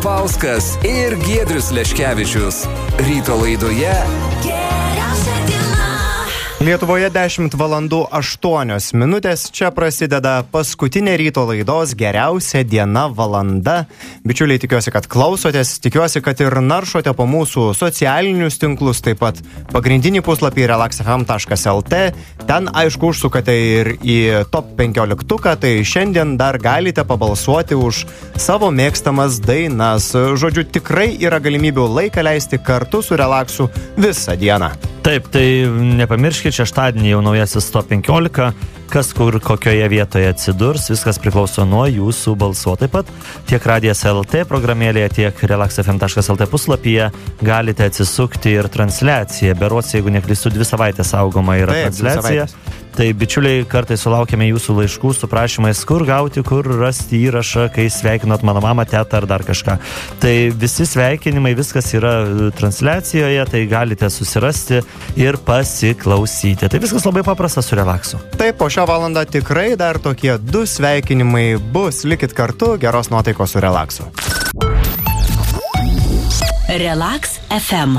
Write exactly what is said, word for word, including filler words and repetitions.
Zapolskas ir Giedrius Leškevičius. Ryto laidoje Geriausia diena. Lietuvoje dešimt valandų aštuonios minutės. Čia prasideda paskutinė ryto laidos Geriausia diena valanda. Bičiuliai, tikiuosi, kad klausotės, tikiuosi, kad ir naršote po mūsų socialinius tinklus, taip pat pagrindinį puslapį relax f m taškas l t. Ten, aišku, užsukate ir į top penkioliktuką, tai šiandien dar galite pabalsuoti už savo mėgstamas dainas. Žodžiu, tikrai yra galimybių laiką leisti kartu su relaksu visą dieną. Taip, tai nepamirškit, šeštadienį jau naujasis top penkiolika, kas kur kokioje vietoje atsidurs, viskas priklauso nuo jūsų balsų. Taip pat tiek Radijas L T programėlėje, tiek relax f m taškas l t puslapyje galite atsisukti ir transliaciją. Berods, jeigu neklystu, dvi savaitės saugoma yra Taip, transliacija. Tai bičiuliai, kartais sulaukiame jūsų laiškų su prašymais, kur gauti, kur rasti įrašą, kai sveikinot mano mamą, tetą ar dar kažką. Tai visi sveikinimai, viskas yra transliacijoje, tai galite susirasti ir pasiklausyti. Tai viskas labai paprasta su relaksu. Taip, po šią valandą tikrai dar tokie du sveikinimai bus. Likit kartu, geros nuotaikos su relaksu. Relax F M.